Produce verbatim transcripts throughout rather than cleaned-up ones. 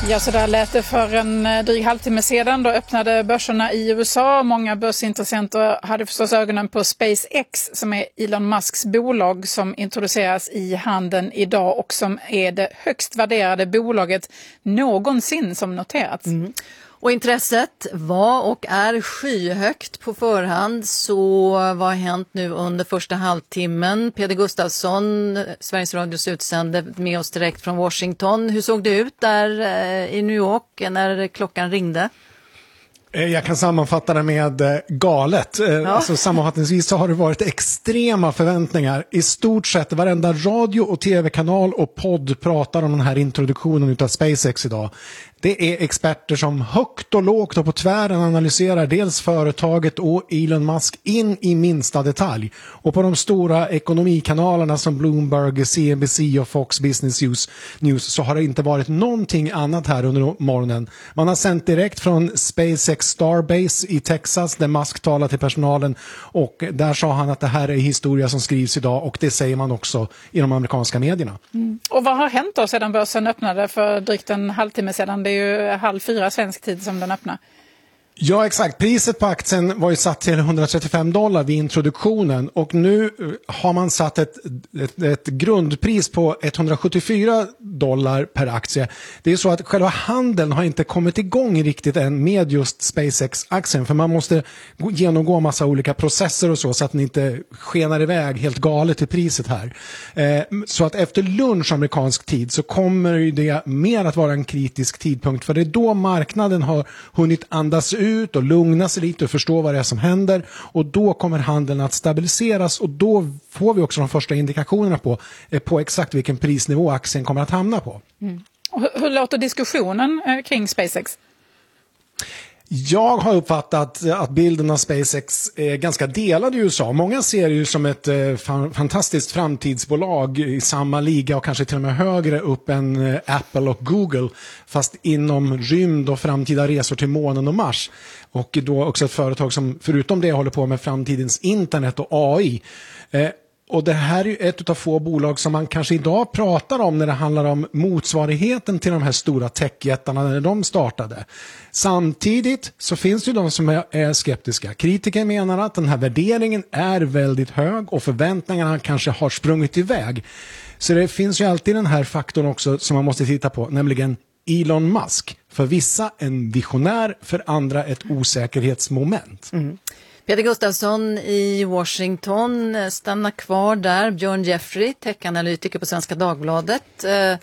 Ja, så där lät det för en dryg halvtimme sedan. Då öppnade börserna i U S A. Många börsintressenter hade förstås ögonen på SpaceX som är Elon Musks bolag som introduceras i handeln idag och som är det högst värderade bolaget någonsin som noterats. Mm. Och intresset var och är skyhögt på förhand. Så vad har hänt nu under första halvtimmen? Peder Gustafsson, Sveriges Radios utsände med oss direkt från Washington. Hur såg det ut där i New York när klockan ringde? Jag kan sammanfatta det med galet. Ja. Alltså, sammanfattningsvis så har det varit extrema förväntningar. I stort sett varenda radio- och tv-kanal och podd pratar om den här introduktionen utav SpaceX idag. Det är experter som högt och lågt och på tvären analyserar dels företaget och Elon Musk in i minsta detalj. Och på de stora ekonomikanalerna som Bloomberg, C N B C och Fox Business News så har det inte varit någonting annat här under morgonen. Man har sänt direkt från SpaceX Starbase i Texas där Musk talar till personalen och där sa han att det här är historia som skrivs idag och det säger man också i de amerikanska medierna. Mm. Och vad har hänt då sedan börsen öppnade för drygt en halvtimme sedan? Det är ju halv fyra svensk tid som den öppnar. Ja, exakt. Priset på aktien var ju satt till hundratrettiofem dollar vid introduktionen och nu har man satt ett, ett, ett grundpris på etthundrasjuttiofyra dollar per aktie. Det är så att själva handeln har inte kommit igång riktigt än med just SpaceX-aktien för man måste genomgå massa olika processer och så så att den inte skenar iväg helt galet i priset här. Eh, så att efter lunch amerikansk tid så kommer det mer att vara en kritisk tidpunkt för det är då marknaden har hunnit andas ut ut och lugna sig lite och förstå vad det är som händer och då kommer handeln att stabiliseras och då får vi också de första indikationerna på, på exakt vilken prisnivå aktien kommer att hamna på. Mm. Och hur, hur låter diskussionen kring SpaceX? Jag har uppfattat att bilden av SpaceX är ganska delad i U S A. Många ser det ju som ett eh, fantastiskt framtidsbolag i samma liga och kanske till och med högre upp än eh, Apple och Google. Fast inom rymd och framtida resor till månen och Mars. Och då också ett företag som förutom det håller på med framtidens internet och A I. Eh, Och det här är ju ett av få bolag som man kanske idag pratar om när det handlar om motsvarigheten till de här stora techjättarna när de startade. Samtidigt så finns det ju de som är skeptiska. Kritiker menar att den här värderingen är väldigt hög och förväntningarna kanske har sprungit iväg. Så det finns ju alltid den här faktorn också som man måste titta på, nämligen Elon Musk. För vissa en visionär, för andra ett osäkerhetsmoment. Mm. Peder Gustafsson i Washington, stanna kvar där. Björn Jeffrey, techanalytiker på Svenska Dagbladet. Eh,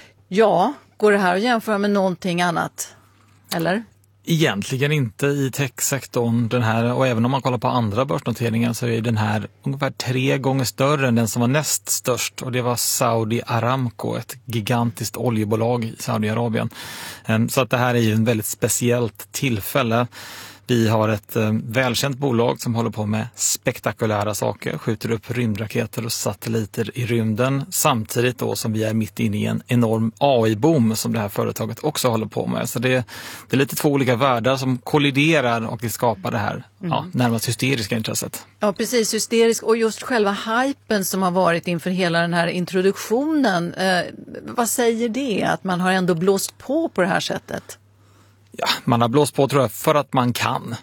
ja, går det här att jämföra med någonting annat? Eller? Egentligen inte i techsektorn. Den här, och även om man kollar på andra börsnoteringar så är den här ungefär tre gånger större än den som var näst störst. Och det var Saudi Aramco, ett gigantiskt oljebolag i Saudiarabien. Eh, så att det här är ju en väldigt speciellt tillfälle. Vi har ett eh, välkänt bolag som håller på med spektakulära saker, skjuter upp rymdraketer och satelliter i rymden samtidigt då som vi är mitt inne i en enorm A I-boom som det här företaget också håller på med. Så det, det är lite två olika världar som kolliderar och det skapar det här mm. ja, närmast hysteriska intresset. Ja, precis, hysterisk och just själva hypen som har varit inför hela den här introduktionen. Eh, vad säger det att man har ändå blåst på på det här sättet? Ja, man har blåst på tror jag för att man kan.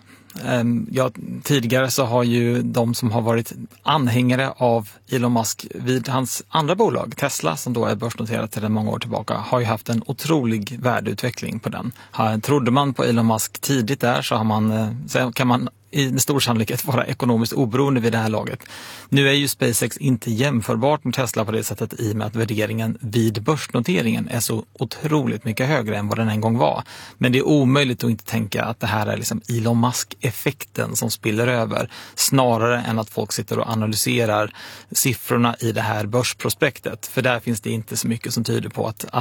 Ja, tidigare så har ju de som har varit anhängare av Elon Musk vid hans andra bolag, Tesla, som då är börsnoterat sedan många år tillbaka, har ju haft en otrolig värdeutveckling på den. Trodde man på Elon Musk tidigt där så, har man, så kan man i stor sannolikhet vara ekonomiskt oberoende vid det här laget. Nu är ju SpaceX inte jämförbart med Tesla på det sättet i och med att värderingen vid börsnoteringen är så otroligt mycket högre än vad den en gång var. Men det är omöjligt att inte tänka att det här är liksom Elon Musk-effekten som spiller över snarare än att folk sitter och analyserar siffrorna i det här börsprospektet. För där finns det inte så mycket som tyder på att